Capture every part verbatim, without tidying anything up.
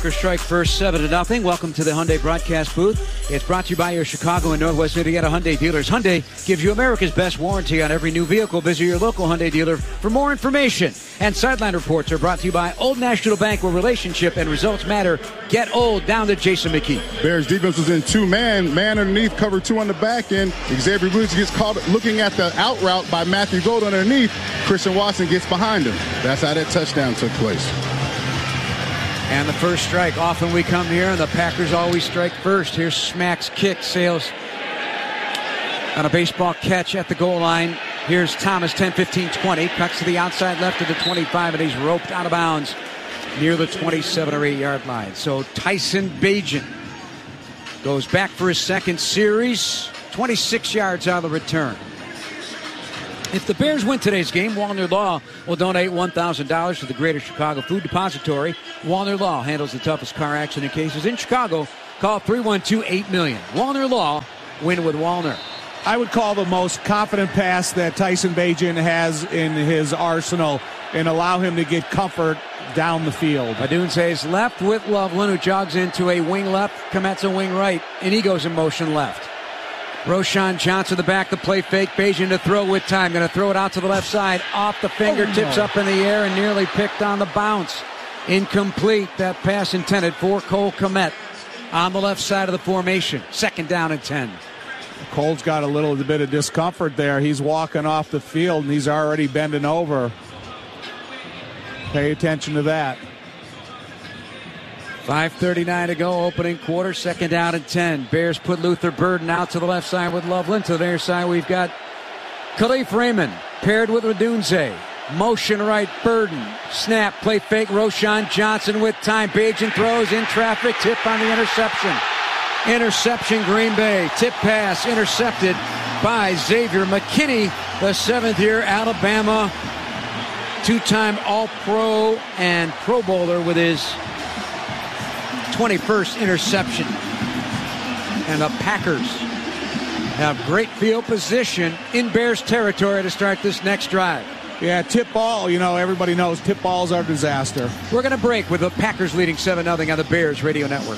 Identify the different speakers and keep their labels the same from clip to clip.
Speaker 1: Packers strike first, seven to nothing. Welcome to the Hyundai broadcast booth. It's brought to you by your Chicago and Northwest Indiana Hyundai dealers. Hyundai gives you America's best warranty on every new vehicle. Visit your local Hyundai dealer for more information. And sideline reports are brought to you by Old National Bank, where relationship and results matter. Get old. Down to Jason McKee.
Speaker 2: Bears defense was in two man, man underneath, cover two on the back end. Xavier Woods gets caught looking at the out route by Matthew Gold underneath. Christian Watson gets behind him. That's how that touchdown took place.
Speaker 1: And the first strike. Often we come here and the Packers always strike first. Here's Smack's kick. Sails on a baseball catch at the goal line. Here's Thomas, ten, fifteen, twenty. Cuts to the outside left of the twenty-five, and he's roped out of bounds near the twenty-seven or eight yard line. So Tyson Bagent goes back for his second series. twenty-six yards on the return. If the Bears win today's game, Walner Law will donate one thousand dollars to the Greater Chicago Food Depository. Walner Law handles the toughest car accident cases in Chicago. Call three one two, eight million. Walner Law, win with Walner.
Speaker 3: I would call the most confident pass that Tyson Bagent has in his arsenal and allow him to get comfort down the field.
Speaker 1: Odunze's left with Loveland, who jogs into a wing left. Komet's a wing right, and he goes in motion left. Roshan Johnson, the back, the play fake. Bagent to throw with time. Going to throw it out to the left side. Off the fingertips, oh, no. Up in the air, and nearly picked on the bounce. Incomplete. That pass intended for Cole Kmet on the left side of the formation. Second down and ten.
Speaker 3: Cole's got a little bit of discomfort there. He's walking off the field, and he's already bending over. Pay attention to that.
Speaker 1: five thirty-nine to go, opening quarter, second down and ten. Bears put Luther Burden out to the left side with Loveland. To the near side, we've got Khalif Raymond paired with Odunze. Motion right, Burden. Snap, play fake, Roshan Johnson with time. Bagent throws in traffic, tip on the interception. Interception, Green Bay. Tip pass intercepted by Xavier McKinney, the seventh-year Alabama two-time All-Pro and Pro Bowler with his twenty-first interception. And the Packers have great field position in Bears territory to start this next drive.
Speaker 3: Yeah, tip ball, you know, everybody knows tip balls are a disaster.
Speaker 1: We're going to break with the Packers leading seven nothing on the Bears Radio Network.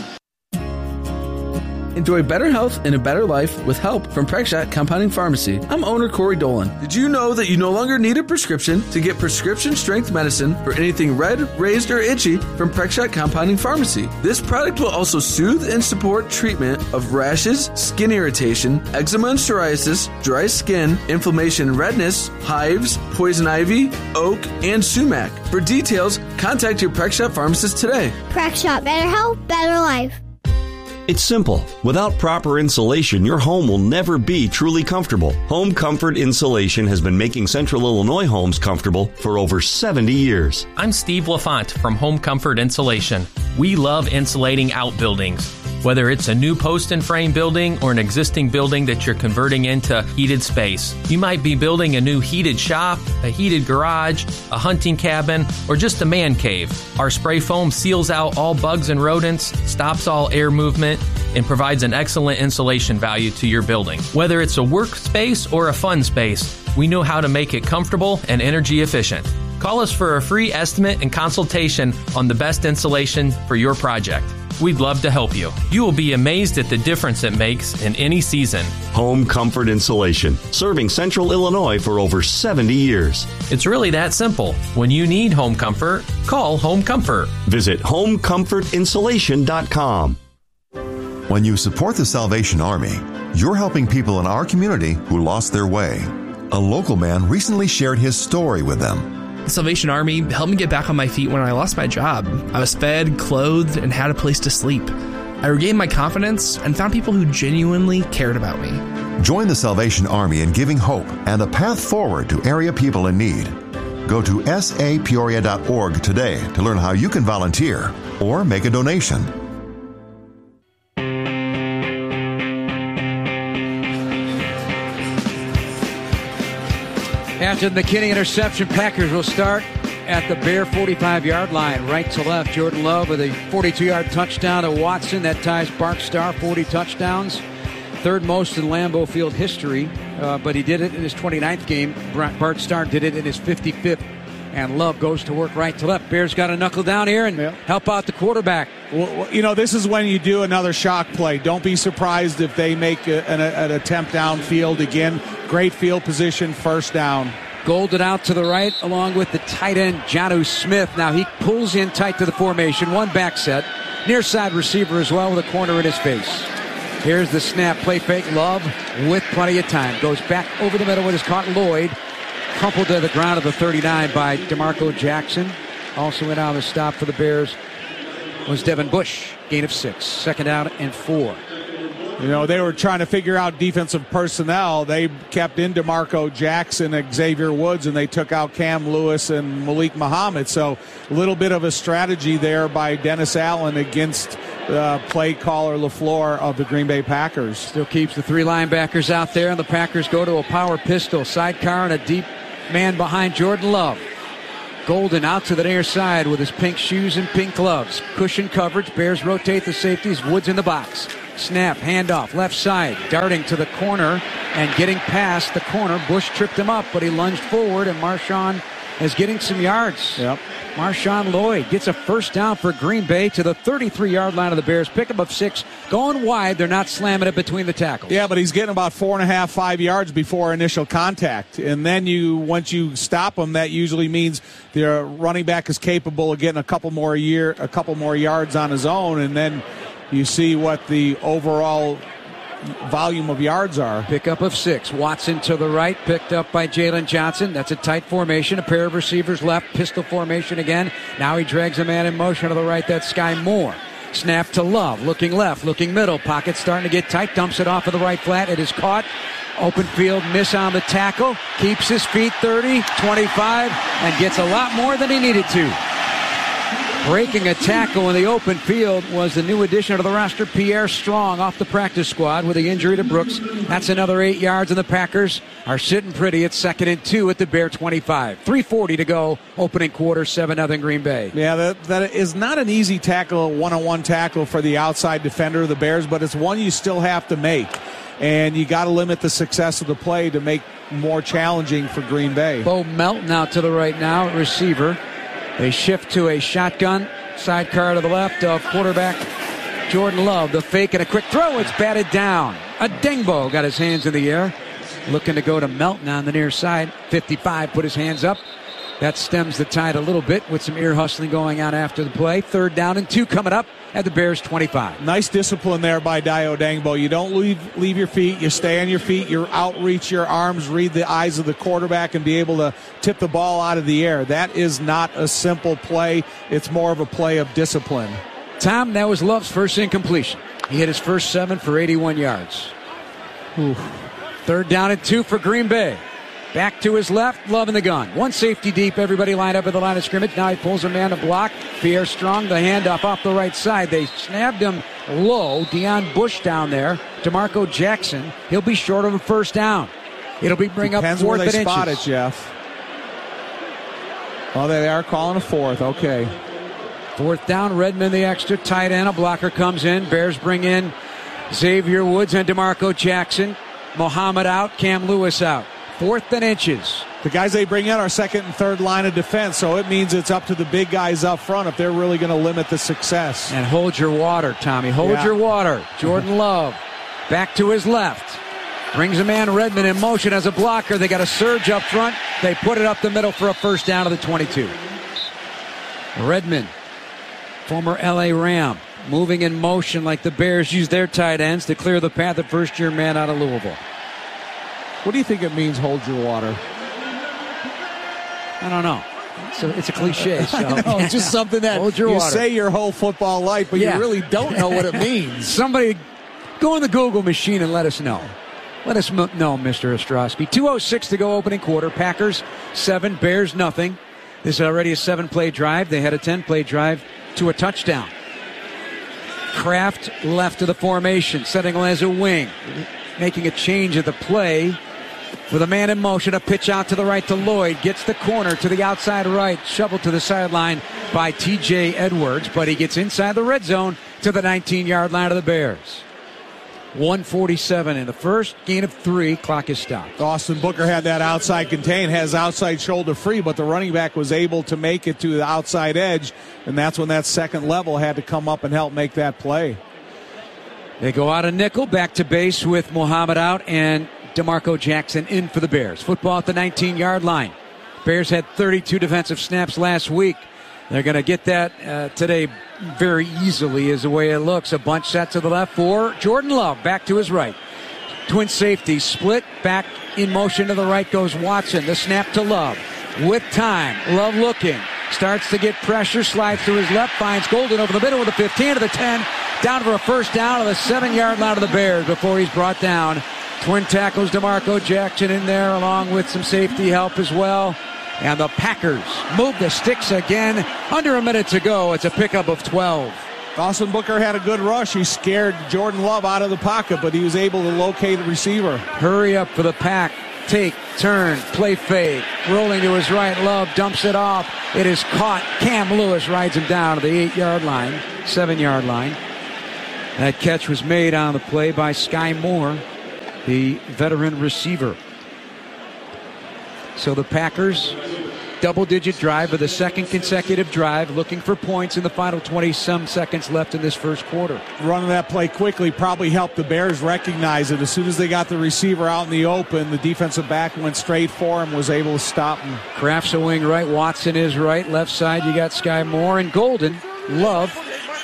Speaker 4: Enjoy better health and a better life with help from Prexshot Compounding Pharmacy. I'm owner Corey Dolan. Did you know that you no longer need a prescription to get prescription-strength medicine for anything red, raised, or itchy from Prexshot Compounding Pharmacy? This product will also soothe and support treatment of rashes, skin irritation, eczema and psoriasis, dry skin, inflammation and redness, hives, poison ivy, oak, and sumac. For details, contact your Prexshot pharmacist today.
Speaker 5: Prexshot, better health, better life.
Speaker 6: It's simple. Without proper insulation, your home will never be truly comfortable. Home Comfort Insulation has been making Central Illinois homes comfortable for over seventy years.
Speaker 7: I'm Steve LaFont from Home Comfort Insulation. We love insulating outbuildings. Whether it's a new post and frame building or an existing building that you're converting into heated space. You might be building a new heated shop, a heated garage, a hunting cabin, or just a man cave. Our spray foam seals out all bugs and rodents, stops all air movement, and provides an excellent insulation value to your building. Whether it's a workspace or a fun space, we know how to make it comfortable and energy efficient. Call us for a free estimate and consultation on the best insulation for your project. We'd love to help you. You will be amazed at the difference it makes in any season.
Speaker 6: Home Comfort Insulation, serving Central Illinois for over seventy years.
Speaker 7: It's really that simple. When you need home comfort, call Home Comfort.
Speaker 6: Visit home comfort insulation dot com.
Speaker 8: When you support the Salvation Army, you're helping people in our community who lost their way. A local man recently shared his story with them.
Speaker 9: The Salvation Army helped me get back on my feet when I lost my job. I was fed, clothed, and had a place to sleep. I regained my confidence and found people who genuinely cared about me.
Speaker 8: Join the Salvation Army in giving hope and a path forward to area people in need. Go to S A Peoria dot org today to learn how you can volunteer or make a donation.
Speaker 1: After the McKinney interception, Packers will start at the Bear forty-five yard line, right to left. Jordan Love with a forty-two yard touchdown to Watson. That ties Bart Starr, forty touchdowns. Third most in Lambeau Field history, uh, but he did it in his twenty-ninth game. Bart Starr did it in his fifty-fifth. And Love goes to work right to left. Bears got to knuckle down here and
Speaker 3: yeah.
Speaker 1: help out the quarterback.
Speaker 3: Well, you know, this is when you do another shock play. Don't be surprised if they make a, an, an attempt downfield again. Great field position, first down.
Speaker 1: Golden out to the right along with the tight end, Jonnu Smith. Now he pulls in tight to the formation. One back set. Near side receiver as well with a corner in his face. Here's the snap. Play fake. Love with plenty of time. Goes back over the middle with his caught Lloyd. Crumpled to the ground at the thirty-nine by DeMarco Jackson. Also in on the stop for the Bears was Devin Bush. Gain of six. Second down and four.
Speaker 3: You know, they were trying to figure out defensive personnel. They kept in DeMarco Jackson and Xavier Woods, and they took out Cam Lewis and Malik Muhammad. So a little bit of a strategy there by Dennis Allen against uh, play caller LaFleur of the Green Bay Packers.
Speaker 1: Still keeps the three linebackers out there, and the Packers go to a power pistol. Sidecar and a deep man behind Jordan Love. Golden out to the near side with his pink shoes and pink gloves. Cushion coverage. Bears rotate the safeties. Woods in the box. Snap, handoff, left side, darting to the corner and getting past the corner. Bush tripped him up, but he lunged forward, and Marshawn is getting some yards.
Speaker 3: Yep.
Speaker 1: Marshawn Lloyd gets a first down for Green Bay to the thirty-three-yard line of the Bears. Pickup of six, going wide. They're not slamming it between the tackles.
Speaker 3: Yeah, but he's getting about four and a half, five yards before initial contact. And then you, once you stop him, that usually means the running back is capable of getting a couple more year, a couple more yards on his own, and then you see what the overall volume of yards are.
Speaker 1: Pickup of six. Watson to the right, picked up by Jalen Johnson. That's a tight formation. A pair of receivers left. Pistol formation again. Now he drags a man in motion to the right. That's Sky Moore. Snap to Love. Looking left, looking middle. Pocket starting to get tight. Dumps it off of the right flat. It is caught. Open field miss on the tackle. Keeps his feet thirty, twenty-five, and gets a lot more than he needed to. Breaking a tackle in the open field was the new addition to the roster, Pierre Strong, off the practice squad with the injury to Brooks. That's another eight yards, and the Packers are sitting pretty at second and two at the Bear twenty-five. three forty to go, opening quarter, seven nothing Green Bay.
Speaker 3: Yeah, that, that is not an easy tackle, one-on-one tackle for the outside defender of the Bears, but it's one you still have to make. And you got to limit the success of the play to make more challenging for Green Bay.
Speaker 1: Bo Melton out to the right now, receiver. They shift to a shotgun, sidecar to the left of quarterback Jordan Love. The fake and a quick throw. It's batted down. Adengbo got his hands in the air. Looking to go to Melton on the near side. fifty-five put his hands up. That stems the tide a little bit with some ear hustling going on after the play. Third down and two coming up at the Bears twenty-five.
Speaker 3: Nice discipline there by Dayo Dangbo. You don't leave leave your feet. You stay on your feet. You outreach your arms, read the eyes of the quarterback, and be able to tip the ball out of the air. That is not a simple play. It's more of a play of discipline.
Speaker 1: Tom, that was Love's first incompletion. He hit his first seven for eighty-one yards. Oof. Third down and two for Green Bay. Back to his left, Love in the gun. One safety deep, everybody lined up at the line of scrimmage. Now he pulls a man to block. Pierre Strong, the handoff off the right side. They snapped him low. Deion Bush down there. DeMarco Jackson. He'll be short of a first down. It'll be bring
Speaker 3: Depends
Speaker 1: up fourth
Speaker 3: where they
Speaker 1: and
Speaker 3: spot
Speaker 1: inches.
Speaker 3: it, Jeff. Oh, they are calling a fourth. Okay.
Speaker 1: Fourth down, Redmond the extra tight end. A blocker comes in. Bears bring in Xavier Woods and DeMarco Jackson. Muhammad out, Cam Lewis out. Fourth and inches.
Speaker 3: The guys they bring in are second and third line of defense, so it means it's up to the big guys up front if they're really going to limit the success.
Speaker 1: And hold your water, Tommy. Hold
Speaker 3: yeah.
Speaker 1: your water. Jordan Love back to his left. Brings a man Redmond in motion as a blocker. They got a surge up front. They put it up the middle for a first down to the twenty-two. Redmond, former L A Ram, moving in motion like the Bears use their tight ends to clear the path of first-year man out of Louisville.
Speaker 3: What do you think it means, hold your water?
Speaker 1: I don't know. It's a, it's a cliche. So.
Speaker 3: I know, it's just something that
Speaker 1: hold your
Speaker 3: you
Speaker 1: water.
Speaker 3: say your whole football life, but
Speaker 1: yeah.
Speaker 3: you really don't know what it means.
Speaker 1: Somebody go in the Google machine and let us know. Let us know, Mister Ostrowski. two oh six to go opening quarter. Packers seven, Bears nothing. This is already a seven-play drive. They had a ten-play drive to a touchdown. Kraft left of the formation, setting as a wing. Making a change of the play. With a man in motion, a pitch out to the right to Lloyd. Gets the corner to the outside right. Shoveled to the sideline by T J Edwards. But he gets inside the red zone to the nineteen-yard line of the Bears. one forty-seven in the first, gain of three, clock is stopped.
Speaker 3: Austin Booker had that outside contain, has outside shoulder free, but the running back was able to make it to the outside edge, and that's when that second level had to come up and help make that play.
Speaker 1: They go out of nickel, back to base with Muhammad out and DeMarco Jackson in for the Bears. Football at the nineteen-yard line. Bears had thirty-two defensive snaps last week. They're going to get that uh, today very easily is the way it looks. A bunch set to the left for Jordan Love, back to his right. Twin safety split, back in motion to the right goes Watson. The snap to Love. With time, Love looking. Starts to get pressure, slides to his left, finds Golden over the middle with the fifteen to the ten. Down for a first down on the seven-yard line of the Bears before he's brought down. Twin tackles DeMarco Jackson in there along with some safety help as well. And the Packers move the sticks again. Under a minute to go. It's a pickup of twelve.
Speaker 3: Austin Booker had a good rush. He scared Jordan Love out of the pocket, but he was able to locate the receiver.
Speaker 1: Hurry up for the pack. Take, turn, play fake. Rolling to his right, Love dumps it off. It is caught. Cam Lewis rides him down to the eight-yard line, seven-yard line. That catch was made on the play by Sky Moore, the veteran receiver. So the Packers, double-digit drive for the second consecutive drive, looking for points in the final twenty-some seconds left in this first quarter.
Speaker 3: Running that play quickly probably helped the Bears recognize it. As soon as they got the receiver out in the open, the defensive back went straight for him, was able to stop him.
Speaker 1: Kraft's a wing right, Watson is right. Left side, you got Sky Moore and Golden. Love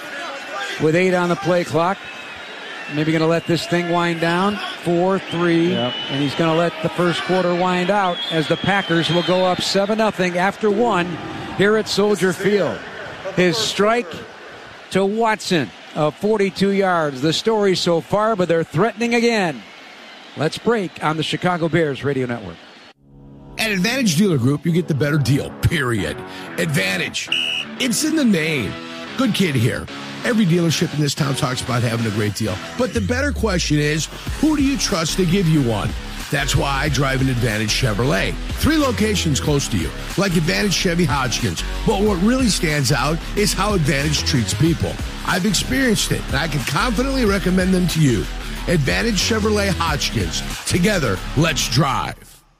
Speaker 1: with eight on the play clock. Maybe going to let this thing wind down. Four, three, yep. And he's going to let the first quarter wind out as the Packers will go up seven nothing after one here at Soldier Field. His strike to Watson of forty-two yards. The story so far, but they're threatening again. Let's break on the Chicago Bears Radio Network.
Speaker 10: At Advantage Dealer Group, you get the better deal, period. Advantage. It's in the name. Good kid here. Every dealership in this town talks about having a great deal. But the better question is, who do you trust to give you one? That's why I drive an Advantage Chevrolet. Three locations close to you, like Advantage Chevy Hodgkins. But what really stands out is how Advantage treats people. I've experienced it, and I can confidently recommend them to you. Advantage Chevrolet Hodgkins. Together, let's drive.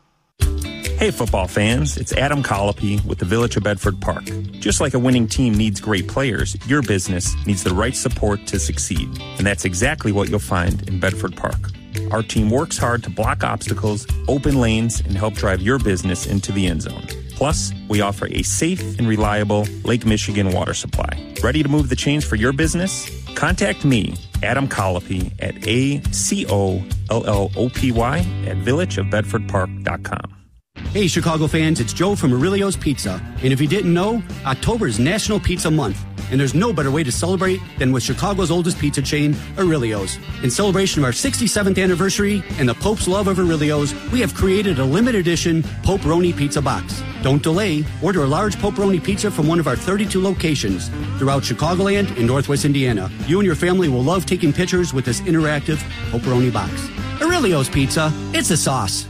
Speaker 11: Hey football fans, it's Adam Colopy with the Village of Bedford Park. Just like a winning team needs great players, your business needs the right support to succeed. And that's exactly what you'll find in Bedford Park. Our team works hard to block obstacles, open lanes, and help drive your business into the end zone. Plus, we offer a safe and reliable Lake Michigan water supply. Ready to move the chains for your business? Contact me, Adam Colopy, at A C O L L O P Y at village of bedford park dot com.
Speaker 12: Hey, Chicago fans, it's Joe from Aurelio's Pizza. And if you didn't know, October is National Pizza Month. And there's no better way to celebrate than with Chicago's oldest pizza chain, Aurelio's. In celebration of our sixty-seventh anniversary and the Pope's love of Aurelio's, we have created a limited edition Pope-Roni Pizza Box. Don't delay. Order a large Pope-Roni pizza from one of our thirty-two locations throughout Chicagoland and Northwest Indiana. You and your family will love taking pictures with this interactive Pope-Roni box. Aurelio's Pizza, it's a sauce.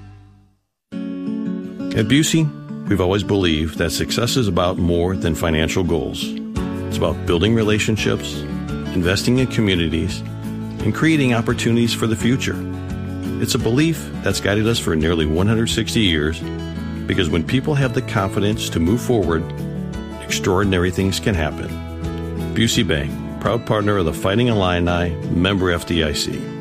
Speaker 13: At Busey, we've always believed that success is about more than financial goals. It's about building relationships, investing in communities, and creating opportunities for the future. It's a belief that's guided us for nearly one hundred sixty years, because when people have the confidence to move forward, extraordinary things can happen. Busey Bank, proud partner of the Fighting Illini, member F D I C.